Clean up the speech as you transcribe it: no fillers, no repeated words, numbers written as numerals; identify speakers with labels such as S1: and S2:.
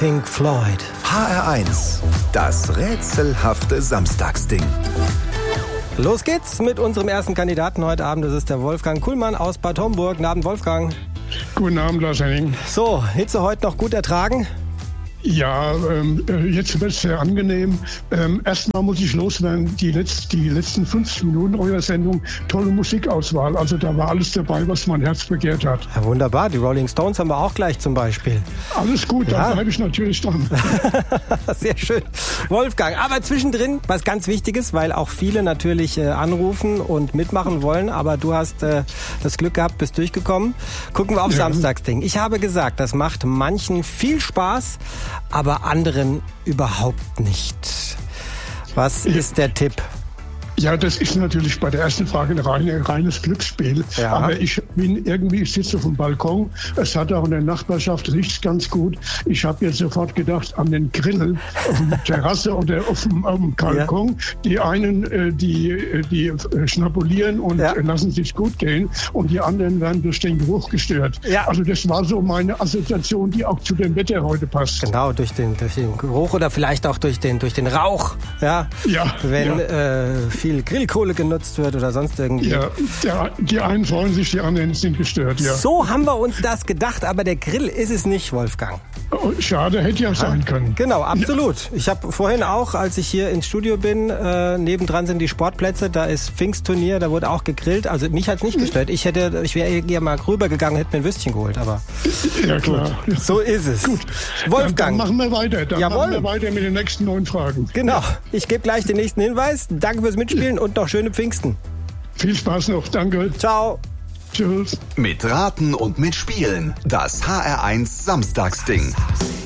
S1: Pink Floyd.
S2: HR1, das rätselhafte Samstagsding.
S1: Los geht's mit unserem ersten Kandidaten heute Abend. Das ist der Wolfgang Kuhlmann aus Bad Homburg. Guten Abend, Wolfgang.
S3: Guten Abend, Lars Henning.
S1: So, Hitze heute noch gut ertragen?
S3: Ja, jetzt wird es sehr angenehm. Erstmal muss ich loswerden, die letzten 50 Minuten eurer Sendung, tolle Musikauswahl. Also da war alles dabei, was mein Herz begehrt hat.
S1: Ja, wunderbar, die Rolling Stones haben wir auch gleich zum Beispiel.
S3: Alles gut,
S1: ja.
S3: Da bleibe ich natürlich dran.
S1: Sehr schön. Wolfgang, aber zwischendrin was ganz Wichtiges, weil auch viele natürlich anrufen und mitmachen wollen, aber du hast das Glück gehabt, bist durchgekommen. Gucken wir auf Samstagsding. Ich habe gesagt, das macht manchen viel Spaß, aber anderen überhaupt nicht. Was ist der Tipp?
S3: Ja, das ist natürlich bei der ersten Frage ein reines Glücksspiel.
S1: Ja.
S3: Aber ich sitze auf dem Balkon. Es hat auch in der Nachbarschaft, riecht ganz gut. Ich habe jetzt sofort gedacht an den Grill auf der Terrasse oder auf dem Balkon. Ja. Die einen, die schnabulieren und lassen sich gut gehen und die anderen werden durch den Geruch gestört. Ja. Also das war so meine Assoziation, die auch zu dem Wetter heute passt.
S1: Genau, durch den Geruch oder vielleicht auch durch den Rauch. Ja. Wenn viel Grillkohle genutzt wird oder sonst irgendwie.
S3: Ja, die einen freuen sich, die anderen sind gestört, ja.
S1: So haben wir uns das gedacht, aber der Grill ist es nicht, Wolfgang.
S3: Oh, schade, hätte ja sein können.
S1: Genau, absolut. Ja. Ich habe vorhin auch, als ich hier ins Studio bin, nebendran sind die Sportplätze, da ist Pfingstturnier, da wurde auch gegrillt. Also mich hat's nicht gestört. Ich wäre ja mal rübergegangen, hätte mir ein Würstchen geholt, aber
S3: ja, klar.
S1: Gut. So ist es.
S3: Gut.
S1: Wolfgang.
S3: Dann machen wir weiter.
S1: Jawohl.
S3: Machen wir weiter mit den nächsten 9 Fragen.
S1: Genau. Ich gebe gleich den nächsten Hinweis. Danke fürs Mitspielen und noch schöne Pfingsten.
S3: Viel Spaß noch. Danke.
S1: Ciao.
S3: Tschüss.
S2: Mit Raten und Mitspielen. Das HR1 Samstagsding.